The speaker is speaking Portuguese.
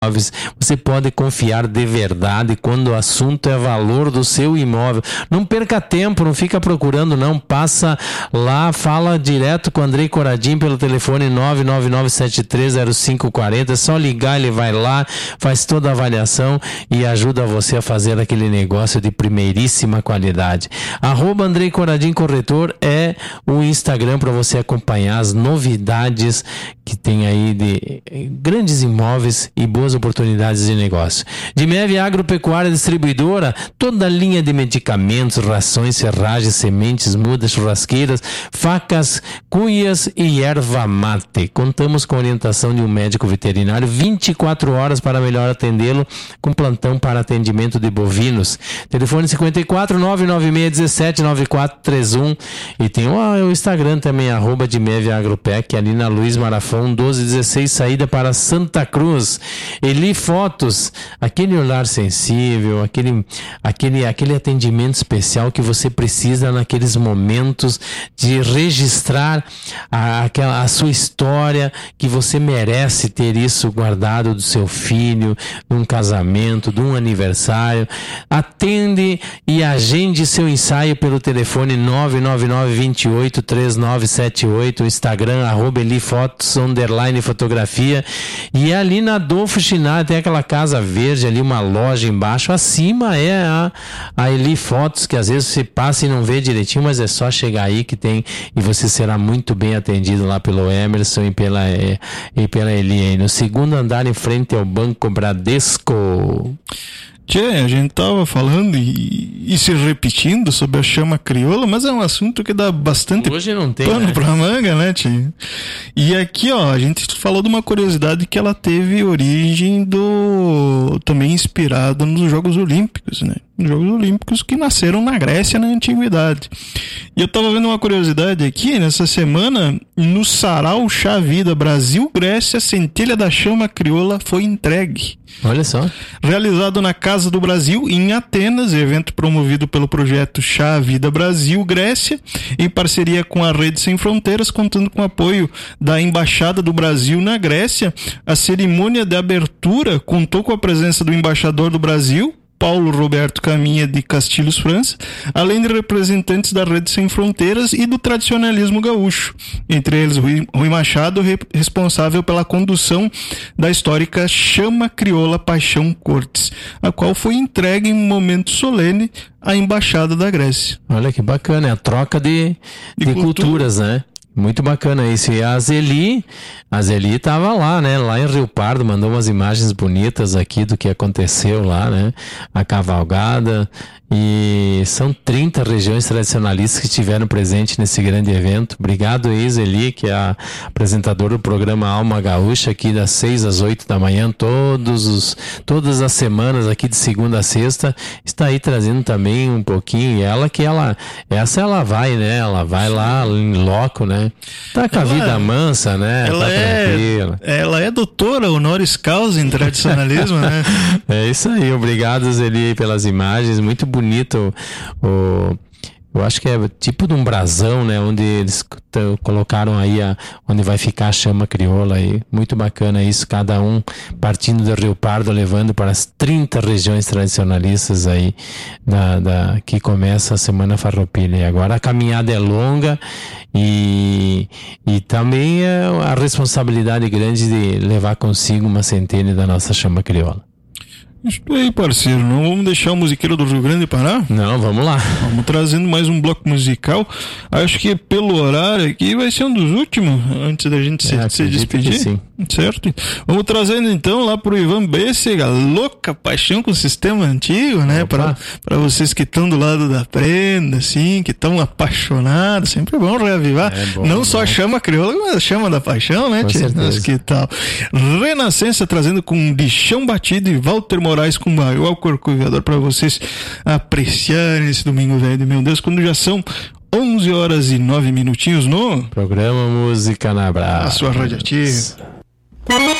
Você pode confiar de verdade quando o assunto é valor do seu imóvel. Não perca tempo, não fica procurando não, passa lá, fala direto com o Andrei Coradim pelo telefone 999730540, é só ligar, ele vai lá, faz toda a avaliação e ajuda você a fazer aquele negócio de primeiríssima qualidade. @Andrei Coradim Corretor é o Instagram para você acompanhar as novidades que tem aí de grandes imóveis e boas oportunidades de negócio. Dimev Agropecuária Distribuidora, toda a linha de medicamentos, rações, serragens, sementes, mudas, churrasqueiras, facas, cuias e erva mate. Contamos com a orientação de um médico veterinário 24 horas para melhor atendê-lo, com plantão para atendimento de bovinos. Telefone 54 99617 9431 e tem o Instagram também, @Dimev Agropec, ali na Luiz Marafão 1216, saída para Santa Cruz. Eli Fotos, aquele olhar sensível, aquele atendimento especial que você precisa naqueles momentos de registrar a sua história, que você merece ter isso guardado do seu filho, de um casamento, de um aniversário. Atende e agende seu ensaio pelo telefone 999283978, Instagram @elifotos_fotografia, e ali na Adolfo Chinard tem aquela casa verde ali, uma loja embaixo, acima é a Eli Fotos, que às vezes você passa e não vê direitinho, mas é só chegar aí que tem, e você será muito bem atendido lá pelo Emerson e pela Eli aí, no segundo andar em frente ao Banco Bradesco. A gente tava falando e se repetindo sobre a chama crioula, mas é um assunto que dá bastante hoje não tem, pano, né? Pra manga, né, tio? E aqui, a gente falou de uma curiosidade que ela teve origem também inspirada nos Jogos Olímpicos, né? Jogos Olímpicos que nasceram na Grécia na Antiguidade. E eu tava vendo uma curiosidade aqui, nessa semana, no Sarau Chá Vida Brasil-Grécia, a centelha da chama crioula foi entregue. Olha só. Realizado na Casa do Brasil, em Atenas, evento promovido pelo projeto Chá Vida Brasil-Grécia, em parceria com a Rede Sem Fronteiras, contando com o apoio da Embaixada do Brasil na Grécia. A cerimônia de abertura contou com a presença do embaixador do Brasil, Paulo Roberto Caminha de Castilhos, França, além de representantes da Rede Sem Fronteiras e do tradicionalismo gaúcho, entre eles Rui Machado, responsável pela condução da histórica Chama Crioula Paixão Cortes, a qual foi entregue em um momento solene à Embaixada da Grécia. Olha que bacana, é a troca de culturas, né? Muito bacana isso. E a Zeli estava lá, né? Lá em Rio Pardo, mandou umas imagens bonitas aqui do que aconteceu lá, né? A cavalgada. E são 30 regiões tradicionalistas que estiveram presentes nesse grande evento. Obrigado aí, Zeli, que é a apresentadora do programa Alma Gaúcha, aqui das 6 às 8 da manhã, todas as semanas, aqui de segunda a sexta, está aí trazendo também um pouquinho. E ela vai, né? Ela vai lá em loco, né? Tá com a vida mansa, né? Ela tá tranquila. Ela é doutora honoris causa em tradicionalismo, né? É isso aí. Obrigado, Zeli, pelas imagens. Muito bonito. Eu acho que é tipo de um brasão, né? Onde eles colocaram aí onde vai ficar a chama crioula aí. Muito bacana isso, cada um partindo do Rio Pardo, levando para as 30 regiões tradicionalistas aí que começa a Semana Farroupilha. E agora a caminhada é longa e também é a responsabilidade grande de levar consigo uma centena da nossa chama crioula. Isso aí, parceiro, não vamos deixar o musiqueiro do Rio Grande parar? Não, vamos lá. Vamos trazendo mais um bloco musical. Acho que pelo horário aqui vai ser um dos últimos, antes da gente se despedir. Sim. Certo? Vamos trazendo então lá pro Ivan Bessega, Louca Paixão com Sistema Antigo, né? Pra vocês que estão do lado da prenda, assim, que estão apaixonados, sempre é bom reavivar. Não só a chama crioula, mas a chama da paixão, né? Mas que tal? Renascença trazendo com Bichão Batido e Walter Moraes com Maior Corcoviador pra vocês apreciarem esse domingo, velho. Meu Deus, quando já são 11h09 no programa Música na Brasa, a sua Rádio Ativa.